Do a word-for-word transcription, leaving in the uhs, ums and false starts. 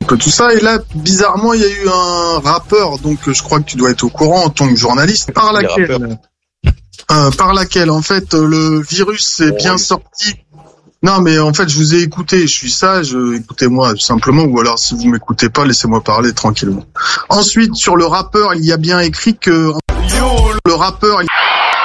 peu tout ça. Et là, bizarrement, il y a eu un rappeur, donc je crois que tu dois être au courant en tant que journaliste, par laquelle, euh, par laquelle, en fait, le virus est oh, bien oui. sorti. Non, mais en fait, je vous ai écouté, je suis sage, écoutez-moi simplement, ou alors si vous m'écoutez pas, laissez-moi parler tranquillement. Ensuite, sur le rappeur, il y a bien écrit que le rappeur...